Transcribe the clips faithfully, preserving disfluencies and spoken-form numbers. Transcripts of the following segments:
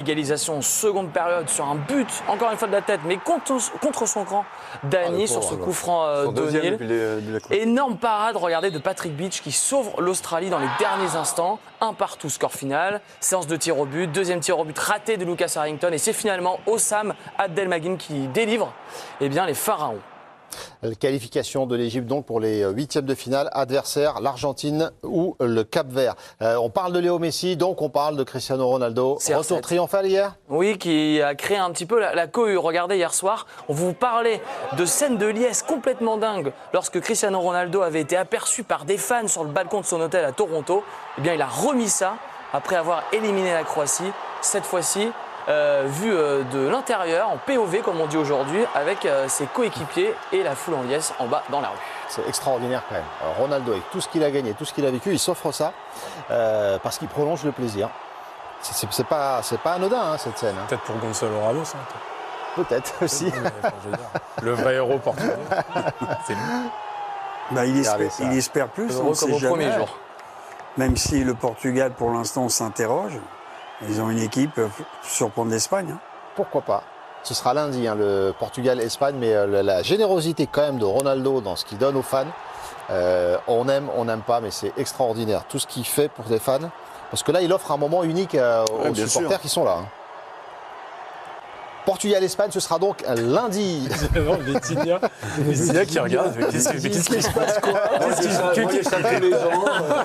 l'égalisation en seconde période sur un but, encore une fois de la tête, mais contre, contre son camp, Dany ah, sur ce coup franc euh, d'O'Neill. Énorme parade, regardez, de Patrick Beach qui sauve l'Australie dans les derniers instants. Un partout, score final. Séance de tir au but, deuxième tir au but raté de Lucas Harrington. Et c'est finalement Osam Abdelmagim qui délivre eh bien, les Pharaons. Qualification de l'Égypte donc pour les huitièmes de finale, adversaire l'Argentine ou le Cap-Vert. Euh, on parle de Léo Messi, donc on parle de Cristiano Ronaldo. C R sept. Retour triomphal hier ? Oui, qui a créé un petit peu la, la cohue. Regardez hier soir, on vous parlait de scènes de liesse complètement dingues lorsque Cristiano Ronaldo avait été aperçu par des fans sur le balcon de son hôtel à Toronto. Eh bien, il a remis ça après avoir éliminé la Croatie. Cette fois-ci, Euh, vu euh, de l'intérieur, en P O V comme on dit aujourd'hui, avec euh, ses coéquipiers et la foule en liesse en bas dans la rue. C'est extraordinaire quand même. Alors, Ronaldo, avec tout ce qu'il a gagné, tout ce qu'il a vécu, il s'offre ça euh, parce qu'il prolonge le plaisir. C'est, c'est, c'est, pas, c'est pas anodin hein, cette scène. Hein. Peut-être pour Gonçalo Ramos. Hein. Peut-être aussi. Enfin, je veux dire, le vrai héros portugais. C'est lui. Bah, il, espère, il espère plus. On comme au premier jour. Même si le Portugal, pour l'instant, s'interroge. Ils ont une équipe pour surprendre l'Espagne. Hein. Pourquoi pas ? Ce sera lundi, hein, le Portugal-Espagne, mais euh, la générosité quand même de Ronaldo dans ce qu'il donne aux fans, euh, on aime, on n'aime pas, mais c'est extraordinaire. Tout ce qu'il fait pour les fans, parce que là, il offre un moment unique euh, aux ouais, supporters sûr. Qui sont là. Hein. Portugal-Espagne, ce sera donc lundi. Vitinha qui regarde. Qu'est-ce qui se passe quoi les gens.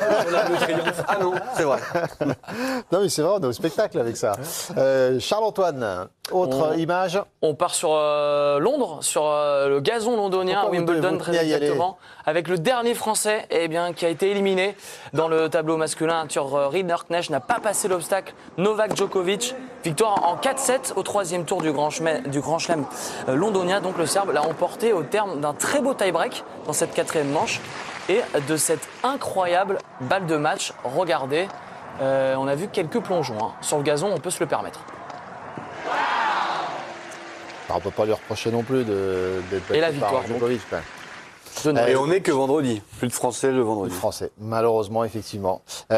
Ah non, c'est vrai. Non mais c'est vrai, on est au spectacle avec ça. Euh, Charles-Antoine, autre on, image. On part sur euh, Londres, sur euh, le gazon londonien à Wimbledon très exactement, avec le dernier Français eh bien, qui a été éliminé dans le tableau masculin. Arthur Rinderknecht n'a pas passé l'obstacle. Novak Djokovic, victoire en quatre sept au troisième tour du Grand Chelem, du Grand Chelem euh, londonien. Donc le Serbe l'a emporté au terme d'un très beau tie-break dans cette quatrième manche et de cette incroyable balle de match. Regardez, euh, on a vu quelques plongeons hein. Sur le gazon, on peut se le permettre. Alors, on ne peut pas lui reprocher non plus de, d'être battu et la victoire, par Djokovic. Euh, et on n'est que vendredi. Plus de Français le vendredi. Plus de Français, malheureusement, effectivement.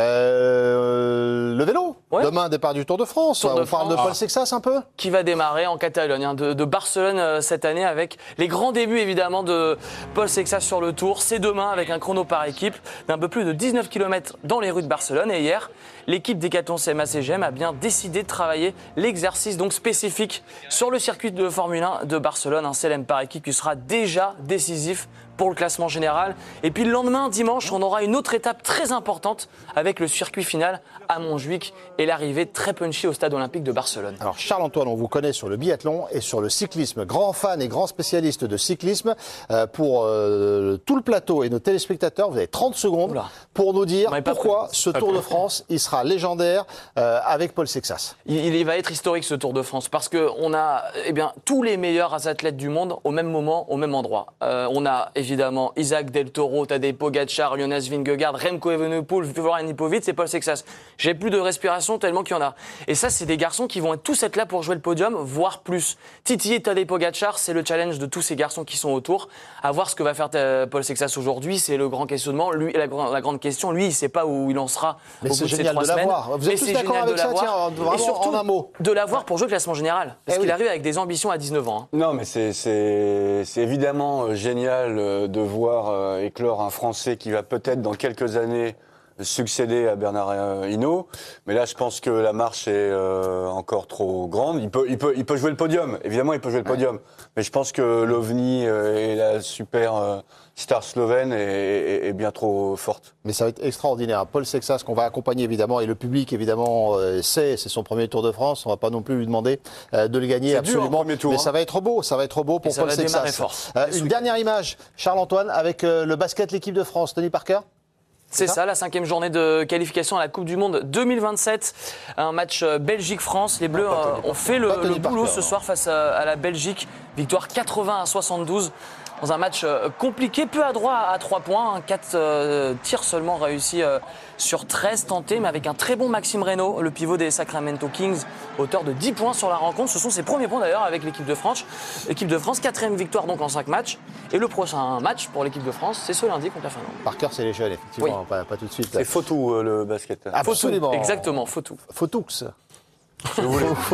Euh, le vélo. Ouais. Demain, départ du Tour de France. Tour de on France. Parle de Paul Sexas un peu. Qui va démarrer en Catalogne, hein, de, de Barcelone euh, cette année, avec les grands débuts évidemment de Paul Sexas sur le Tour. C'est demain avec un chrono par équipe d'un peu plus de dix-neuf kilomètres dans les rues de Barcelone. Et hier, l'équipe Decathlon C M A C G M a bien décidé de travailler l'exercice donc spécifique sur le circuit de Formule un de Barcelone, un C L M par équipe qui sera déjà décisif pour le classement général. Et puis le lendemain, dimanche, on aura une autre étape très importante avec le circuit final à Montjuic et l'arrivée très punchy au stade olympique de Barcelone. Alors Charles-Antoine, on vous connaît sur le biathlon et sur le cyclisme. Grand fan et grand spécialiste de cyclisme. Euh, pour euh, tout le plateau et nos téléspectateurs, vous avez trente secondes Oula. Pour nous dire pourquoi ce Tour de France, il sera légendaire euh, avec Paul Sexas. Il, il va être historique ce Tour de France parce qu'on a eh bien, tous les meilleurs athlètes du monde au même moment, au même endroit. Euh, on a évidemment Isaac Del Toro, Tadej Pogacar, Jonas Vingegaard, Remco Evenepoel, Florian Ippovic et Paul Sexas. J'ai plus de respiration tellement qu'il y en a. Et ça, c'est des garçons qui vont tous être là pour jouer le podium, voire plus. Titiller Tadej Pogacar, c'est le challenge de tous ces garçons qui sont autour. À voir ce que va faire Paul Sexas aujourd'hui, c'est le grand questionnement. Lui, la, la grande question, lui, il ne sait pas où il en sera Mais au bout de ces trois de semaines. Vous êtes tous d'accord avec ça, tiens, vraiment et surtout, en un mot. De l'avoir pour jouer le classement général. Parce eh qu'il oui. arrive avec des ambitions à dix-neuf ans. Hein. Non, mais c'est, c'est, c'est évidemment génial de voir euh, éclore un Français qui va peut-être dans quelques années succéder à Bernard Hinault, mais là je pense que la marche est euh, encore trop grande. Il peut, il peut, il peut jouer le podium. Évidemment, il peut jouer le podium, mais je pense que l'OVNI euh, et la super euh, star slovène est, est, est bien trop forte. Mais ça va être extraordinaire. Paul Sexas qu'on va accompagner évidemment et le public évidemment euh, sait, c'est son premier Tour de France. On va pas non plus lui demander euh, de le gagner c'est absolument. Dur, premier tour, mais hein. ça va être beau, ça va être beau pour Paul Sexas. Euh, une dernière image, Charles-Antoine avec euh, le basket, l'équipe de France, Tony Parker. C'est ça, ça, la cinquième journée de qualification à la Coupe du Monde deux mille vingt-sept. Un match Belgique-France. Les Bleus euh, ont fait le, le boulot Parker, ce soir face à, à la Belgique. Victoire quatre-vingts à soixante-douze. Dans un match compliqué, peu adroit à trois points. quatre euh, tirs seulement réussis euh, sur treize tentés, mais avec un très bon Maxime Reynaud, le pivot des Sacramento Kings, auteur de dix points sur la rencontre. Ce sont ses premiers points d'ailleurs avec l'équipe de France. L'équipe de France, quatrième victoire donc en cinq matchs. Et le prochain match pour l'équipe de France, c'est ce lundi contre la Finlande. Parker, c'est les jeunes, effectivement, oui. pas, pas tout de suite. C'est Fautou euh, le basket. Absolument. Exactement, Fautou. Fautoux. Si vous voulez.